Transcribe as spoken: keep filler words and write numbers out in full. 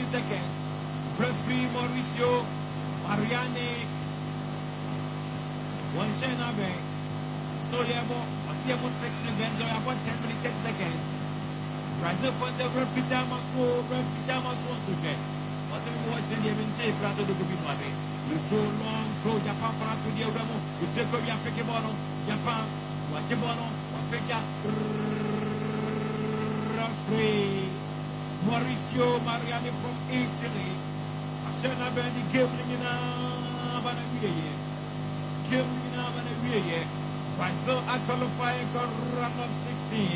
seconds. Referee Mauricio Mariani. One Shana Bay. Soliamo, Asiamo sixteen events, or about ten minutes, ten seconds. Brazil for the referee Damaso, referee Damaso, okay. What's the watching the event? Brother, the good money. You throw long, throw Japan for us to the Remo. You take over your fake ball, Japan, what the ball, what fake referee Mauricio Mariani from Italy. Ashana Benny gambling in a Banavia. Gambling in a Banavia. Brazil are qualifying for round of sixteen.